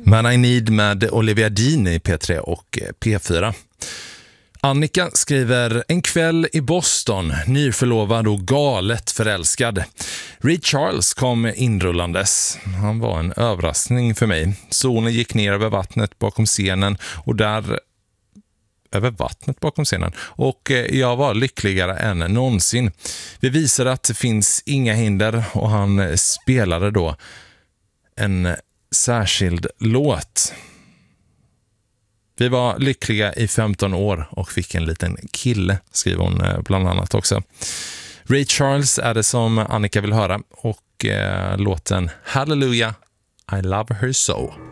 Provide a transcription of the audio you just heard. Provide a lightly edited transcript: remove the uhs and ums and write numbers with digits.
Man I Need med Olivia Dean i P3 och P4. Annika skriver: en kväll i Boston, nyförlovad och galet förälskad. Ray Charles kom inrullandes. Han var en överraskning för mig. Solen gick ner över vattnet bakom scenen och jag var lyckligare än någonsin. Vi visade att det finns inga hinder och han spelade då en särskild låt. Vi var lyckliga i 15 år och fick en liten kille, skriver hon bland annat också. Ray Charles är det som Annika vill höra och låten Hallelujah, I Love Her So.